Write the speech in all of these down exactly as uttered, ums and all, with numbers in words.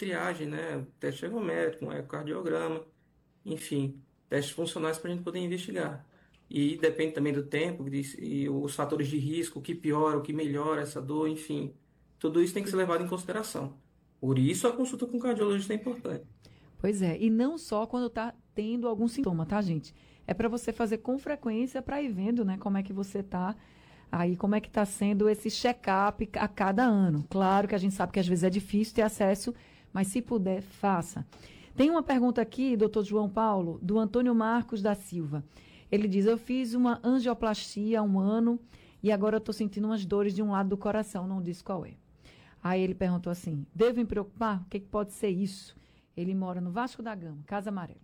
triagem, né? Teste ergométrico, um ecocardiograma, enfim, testes funcionais para a gente poder investigar. E depende também do tempo de- e os fatores de risco, o que piora, o que melhora essa dor, enfim. Tudo isso tem que ser levado em consideração. Por isso a consulta com o cardiologista é importante. Pois é, e não só quando está tendo algum sintoma, tá, gente? É para você fazer com frequência para ir vendo, né, como é que você está aí, como é que está sendo esse check-up a cada ano. Claro que a gente sabe que às vezes é difícil ter acesso, mas se puder, faça. Tem uma pergunta aqui, doutor João Paulo, do Antônio Marcos da Silva. Ele diz, eu fiz uma angioplastia há um ano e agora eu estou sentindo umas dores de um lado do coração, não disse qual é. Aí ele perguntou assim, devo me preocupar? O que, que pode ser isso? Ele mora no Vasco da Gama, Casa Amarela.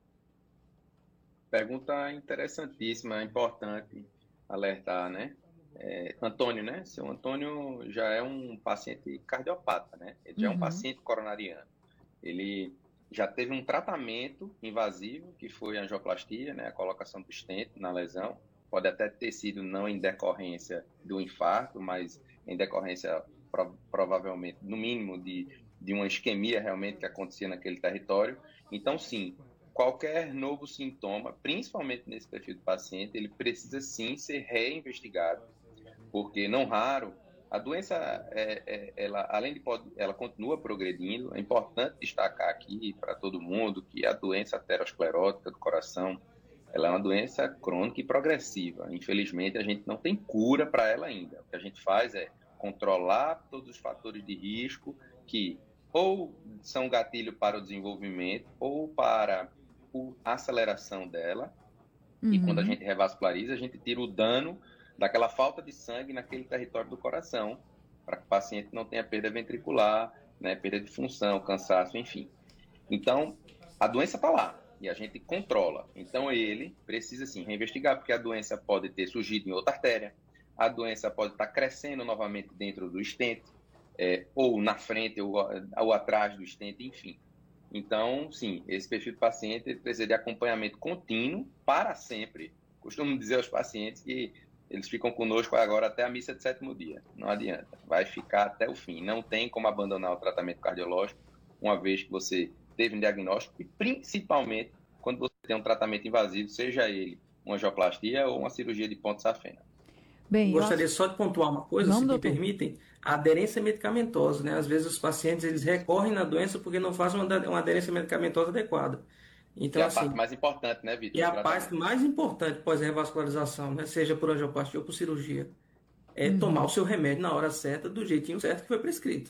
Pergunta interessantíssima, importante alertar, né? É, Antônio, né? Seu Antônio já é um paciente cardiopata, né? Ele já uhum. é um paciente coronariano. Ele já teve um tratamento invasivo, que foi a angioplastia, né? A colocação do stent na lesão. Pode até ter sido não em decorrência do infarto, mas em decorrência, pro, provavelmente, no mínimo, de, de uma isquemia realmente que acontecia naquele território. Então, sim, qualquer novo sintoma, principalmente nesse perfil do paciente, ele precisa sim ser reinvestigado, porque não raro, a doença, é, é, ela, além de pode, ela continua progredindo. É importante destacar aqui para todo mundo que a doença aterosclerótica do coração, ela é uma doença crônica e progressiva. Infelizmente, a gente não tem cura para ela ainda. O que a gente faz é controlar todos os fatores de risco que ou são gatilho para o desenvolvimento ou para a aceleração dela. Uhum. E quando a gente revasculariza, a gente tira o dano daquela falta de sangue naquele território do coração, para que o paciente não tenha perda ventricular, né, perda de função, cansaço, enfim. Então, a doença está lá e a gente controla. Então, ele precisa, sim, reinvestigar, porque a doença pode ter surgido em outra artéria, a doença pode estar crescendo novamente dentro do stent, é, ou na frente, ou, ou atrás do stent, enfim. Então, sim, esse perfil de paciente precisa de acompanhamento contínuo para sempre. Costumo dizer aos pacientes que eles ficam conosco agora até a missa de sétimo dia. Não adianta, vai ficar até o fim. Não tem como abandonar o tratamento cardiológico, uma vez que você teve um diagnóstico, e principalmente quando você tem um tratamento invasivo, seja ele uma angioplastia ou uma cirurgia de ponte safena. Bem, gostaria acho... só de pontuar uma coisa, não, se doutor. me permitem. A aderência medicamentosa, né? Às vezes os pacientes eles recorrem na doença porque não fazem uma aderência medicamentosa adequada. Então, é a assim, parte mais importante, né, Vitor? E a parte mais importante pós-revascularização, né, seja por angioplastia ou por cirurgia, é uhum. tomar o seu remédio na hora certa, do jeitinho certo que foi prescrito.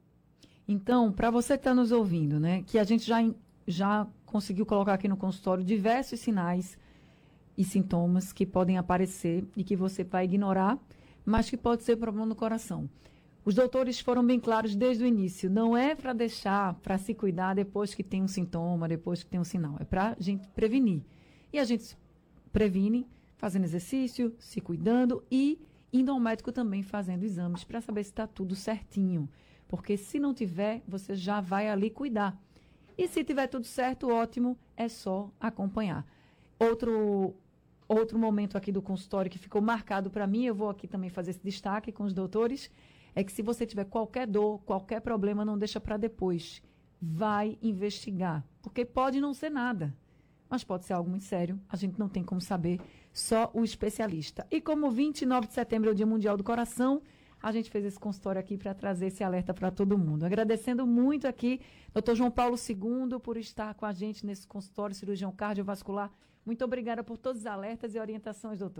Então, para você que está nos ouvindo, né, que a gente já, já conseguiu colocar aqui no consultório diversos sinais e sintomas que podem aparecer e que você vai ignorar, mas que pode ser problema no coração. Os doutores foram bem claros desde o início. Não é para deixar, para se cuidar depois que tem um sintoma, depois que tem um sinal. É para a gente prevenir. E a gente previne fazendo exercício, se cuidando e indo ao médico também fazendo exames para saber se está tudo certinho. Porque se não tiver, você já vai ali cuidar. E se tiver tudo certo, ótimo, é só acompanhar. Outro, outro momento aqui do consultório que ficou marcado para mim, eu vou aqui também fazer esse destaque com os doutores, é que se você tiver qualquer dor, qualquer problema, não deixa para depois. Vai investigar. Porque pode não ser nada, mas pode ser algo muito sério. A gente não tem como saber, só o especialista. E como vinte e nove de setembro é o Dia Mundial do Coração, a gente fez esse consultório aqui para trazer esse alerta para todo mundo. Agradecendo muito aqui, doutor João Paulo segundo, por estar com a gente nesse consultório, cirurgião cardiovascular. Muito obrigada por todos os alertas e orientações, doutor.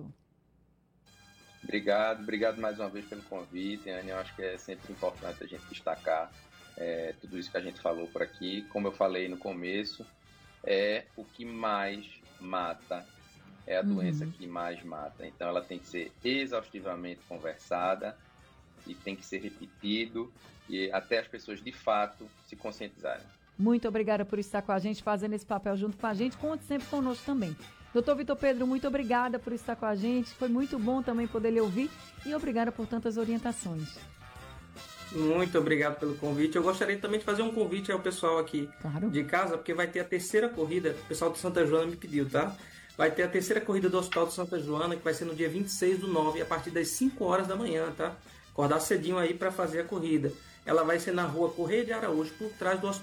Obrigado, obrigado mais uma vez pelo convite, Anne. Eu acho que é sempre importante a gente destacar é, tudo isso que a gente falou por aqui. Como eu falei no começo, é o que mais mata, é a uhum. doença que mais mata. Então, ela tem que ser exaustivamente conversada e tem que ser repetido e até as pessoas, de fato, se conscientizarem. Muito obrigada por estar com a gente, fazendo esse papel junto com a gente. Conte sempre conosco também. doutor Vitor Pedro, muito obrigada por estar com a gente. Foi muito bom também poder lhe ouvir e obrigada por tantas orientações. Muito obrigado pelo convite. Eu gostaria também de fazer um convite ao pessoal aqui claro. de casa, porque vai ter a terceira corrida, o pessoal de Santa Joana me pediu, tá? Vai ter a terceira corrida do Hospital de Santa Joana, que vai ser no dia vinte e seis do nove, a partir das cinco horas da manhã, tá? Acordar cedinho aí para fazer a corrida. Ela vai ser na rua Correia de Araújo, por trás do Hospital